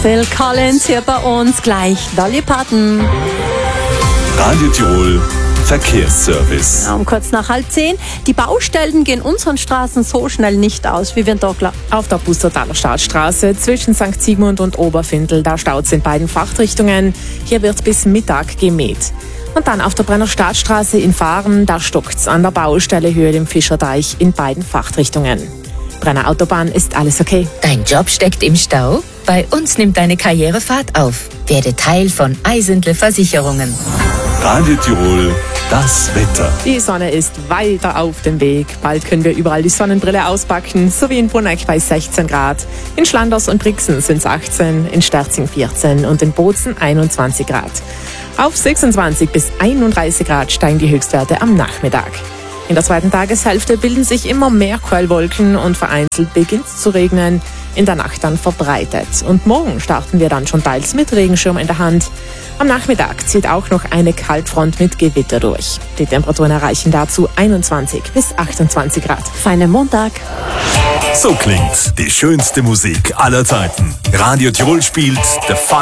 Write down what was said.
Phil Collins hier bei uns, gleich Dolly Parton. Radio Tirol Verkehrsservice. Um kurz nach 9:30. Die Baustellen gehen unseren Straßen so schnell nicht aus, wie wir da glauben. Auf der Pustertaler Staatsstraße zwischen St. Sigmund und Oberfindel, da staut es in beiden Fahrtrichtungen. Hier wird bis Mittag gemäht. Und dann auf der Brenner Staatsstraße in Fahren, da stockt's an der Baustelle Höhe dem Fischerdeich in beiden Fahrtrichtungen. Brenner Autobahn, ist alles okay? Dein Job steckt im Stau? Bei uns nimmt deine Karriere Fahrt auf. Werde Teil von Eisentle Versicherungen. Radio Tirol, das Wetter. Die Sonne ist weiter auf dem Weg. Bald können wir überall die Sonnenbrille auspacken, so wie in Bruneck bei 16 Grad. In Schlanders und Brixen sind es 18, in Sterzing 14 und in Bozen 21 Grad. Auf 26 bis 31 Grad steigen die Höchstwerte am Nachmittag. In der zweiten Tageshälfte bilden sich immer mehr Quellwolken und vereinzelt beginnt es zu regnen, in der Nacht dann verbreitet. Und morgen starten wir dann schon teils mit Regenschirm in der Hand. Am Nachmittag zieht auch noch eine Kaltfront mit Gewitter durch. Die Temperaturen erreichen dazu 21 bis 28 Grad. Feinen Montag. So klingt die schönste Musik aller Zeiten. Radio Tirol spielt The